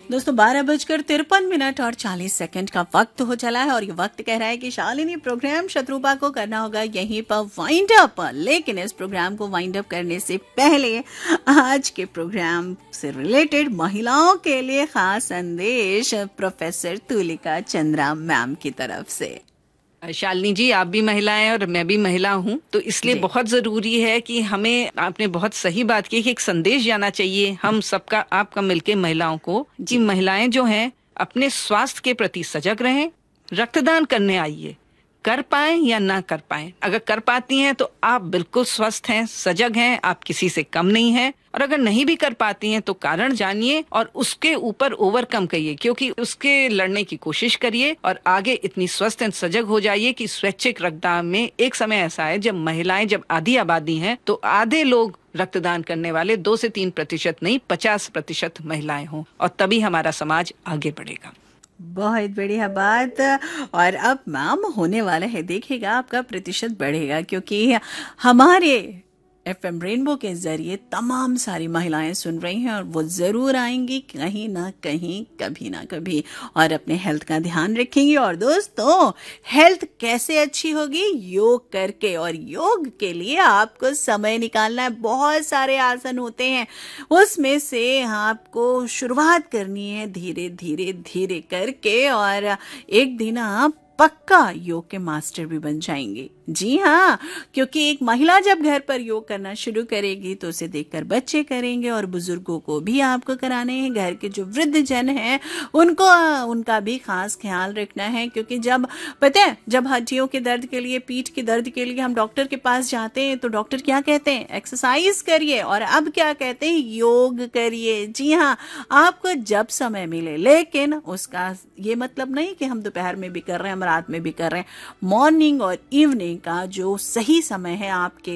दोस्तों 12:53 और 40 सेकंड का वक्त हो चला है और ये वक्त कह रहा है कि शालिनी प्रोग्राम शत्रुपा को करना होगा यहीं पर वाइंड अप। लेकिन इस प्रोग्राम को वाइंड अप करने से पहले आज के प्रोग्राम से रिलेटेड महिलाओं के लिए खास संदेश प्रोफेसर तुलिका चंद्रा मैम की तरफ से। शालिनी जी, आप भी महिला हैं और मैं भी महिला हूं, तो इसलिए बहुत जरूरी है कि हमें, आपने बहुत सही बात की कि एक संदेश जाना चाहिए हम सबका, आपका मिलके महिलाओं को, कि महिलाएं जो हैं अपने स्वास्थ्य के प्रति सजग रहें, रक्तदान करने आइए, कर पाएं या ना कर पाएं। अगर कर पाती हैं तो आप बिल्कुल स्वस्थ हैं, सजग हैं, आप किसी से कम नहीं हैं। और अगर नहीं भी कर पाती हैं तो कारण जानिए और उसके ऊपर ओवरकम करिए, क्योंकि उसके लड़ने की कोशिश करिए और आगे इतनी स्वस्थ एंड सजग हो जाइए कि स्वैच्छिक रक्तदान में एक समय ऐसा है जब महिलाएं, जब आधी आबादी हैं तो आधे लोग रक्तदान करने वाले 2 से 3% नहीं 50% महिलाएं हों, और तभी हमारा समाज आगे बढ़ेगा। बहुत बढ़िया बात। और अब मैम होने वाला है, देखिएगा आपका प्रतिशत बढ़ेगा, क्योंकि हमारे एफएम रेनबो के जरिए तमाम सारी महिलाएं सुन रही हैं और वो जरूर आएंगी कहीं ना कहीं, कभी ना कभी, और अपने हेल्थ का ध्यान रखेंगी। और दोस्तों, हेल्थ कैसे अच्छी होगी? योग करके। और योग के लिए आपको समय निकालना है। बहुत सारे आसन होते हैं, उसमें से आपको शुरुआत करनी है धीरे धीरे धीरे करके, और एक दिन आप पक्का योग के मास्टर भी बन जाएंगे। जी हाँ, क्योंकि एक महिला जब घर पर योग करना शुरू करेगी तो उसे देखकर बच्चे करेंगे, और बुजुर्गों को भी आपको कराने हैं। घर के जो वृद्ध जन हैं उनको, उनका भी खास ख्याल रखना है, क्योंकि जब पता है, जब हड्डियों के दर्द के लिए, पीठ के दर्द के लिए हम डॉक्टर के पास जाते हैं तो डॉक्टर क्या कहते हैं? एक्सरसाइज करिए। और अब क्या कहते हैं? योग करिए। जी हाँ, आपको जब समय मिले, लेकिन उसका ये मतलब नहीं कि हम दोपहर में भी कर रहे हैं, हम रात में भी कर रहे हैं। मॉर्निंग और इवनिंग का जो सही समय है आपके